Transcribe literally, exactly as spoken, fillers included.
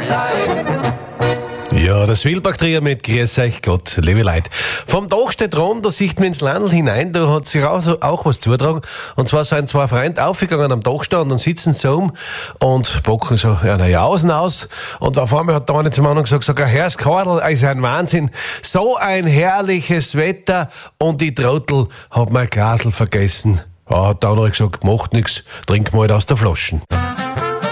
Ja, das Wilbach-Trio mit Grüß euch Gott, liebe Leute. Vom Dach steht rum, da sieht man ins Landl hinein, da hat sich auch, so, auch was zutragen. Und zwar sind zwei Freunde aufgegangen am Dach stehen und sitzen so um und bocken so, ja, na ja, außen aus. Und auf einmal hat der eine zum anderen gesagt, sag, Herr Skadl, ist ein Wahnsinn. So ein herrliches Wetter und die Trottel hat mein Glasl vergessen. Ja, hat der andere gesagt, macht nix, trink mal aus der Flaschen.